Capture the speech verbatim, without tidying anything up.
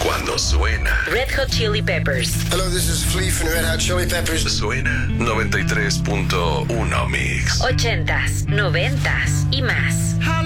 cuando suena Red Hot Chili Peppers. Hello, this is Flea from Red Hot Chili Peppers. Suena noventa y tres punto uno Mix. Ochentas, noventas y más.